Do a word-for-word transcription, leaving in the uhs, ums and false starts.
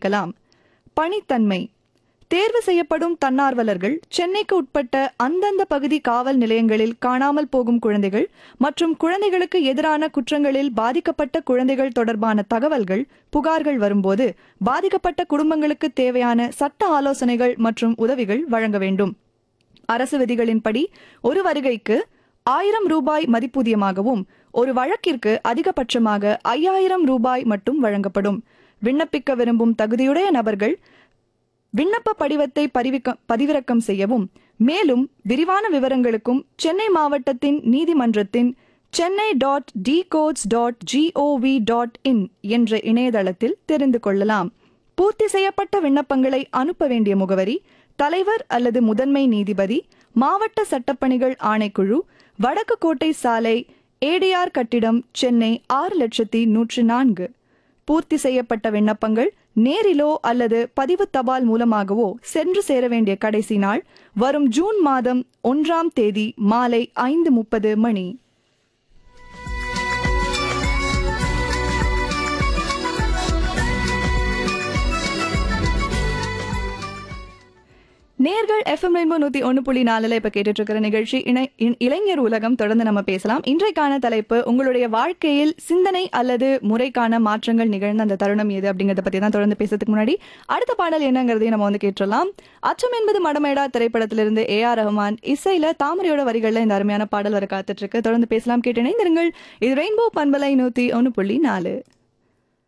விண்ணப்பிக்கலாம். பணித்தன்மை. தேர்வு செய்யப்படும் தன்னார்வலர்கள் சென்னைக்கு உட்பட்ட அந்தந்த பகுதி காவல் நிலையங்களில் காணாமல் போகும் குழந்தைகள் மற்றும் குழந்தைகளுக்கு எதிரான குற்றங்களில் பாதிக்கப்பட்ட குழந்தைகள் தொடர்பான தகவல்கள், புகார்கள் வரும்போது பாதிக்கப்பட்ட குடும்பங்களுக்கு தேவையான சட்ட ஆலோசனைகள் மற்றும் உதவிகள் வழங்க வேண்டும். அரசு விதிகளின்படி ஒரு வருகைக்கு ஆயிரம் ரூபாய் மதிப்பூதியமாகவும் ஒரு வழக்கிற்கு அதிகபட்சமாக ஐயாயிரம் ரூபாய் மட்டும் வழங்கப்படும். விண்ணப்பிக்க விரும்பும் தகுதியுடைய நபர்கள் விண்ணப்ப படிவத்தை பதிவிறக்கம் செய்யவும், மேலும் விரிவான விவரங்களுக்கும் சென்னை மாவட்டத்தின் நீதிமன்றத்தின் Chennai dot D quotes dot gov dot in என்ற இணையதளத்தில் தெரிந்து கொள்ளலாம். பூர்த்தி செய்யப்பட்ட விண்ணப்பங்களை அனுப்ப வேண்டிய முகவரி: தலைவர் அல்லது முதன்மை நீதிபதி, மாவட்ட சட்டப்பணிகள் ஆணைக்குழு, வடக்கு கோட்டை சாலை, ஏடிஆர் கட்டிடம், சென்னை ஆறு லட்சத்தி நூற்று நான்கு. பூர்த்தி செய்யப்பட்ட விண்ணப்பங்கள் நேரிலோ அல்லது பதிவு தபால் மூலமாகவோ சென்று சேர வேண்டிய கடைசி நாள் வரும் ஜூன் மாதம் ஒன்றாம் தேதி மாலை ஐந்து முப்பது மணி. நேர்கள் எஃப்எம் ரெயின்போ நூத்தி ஒன்னு புள்ளி நாலுல இப்ப கேட்டுட்டு இருக்கிற நிகழ்ச்சி இளைஞர் உலகம். தொடர்ந்து நம்ம பேசலாம். இன்றைக்கான தலைப்பு, உங்களுடைய வாழ்க்கையில் சிந்தனை அல்லது முறைக்கான மாற்றங்கள் நிகழ்ந்த அந்த தருணம் எது அப்படிங்கறத பத்தி தான் தொடர்ந்து பேசுறதுக்கு முன்னாடி அடுத்த பாடல் என்னங்கிறதையும் நம்ம வந்து கேட்டுடலாம். அச்சம் என்பது மடமேடா திரைப்படத்திலிருந்து ஏ ஆர் ரஹ்மான் இசையில தாமரையோட வரிகள்ல இந்த அருமையான பாடல் வர காத்துட்டு இருக்கு. தொடர்ந்து பேசலாம், கேட்டு இணைந்திருங்கள். இது ரெயின்போ பண்பலை நூத்தி ஒன்னு புள்ளி நாலு.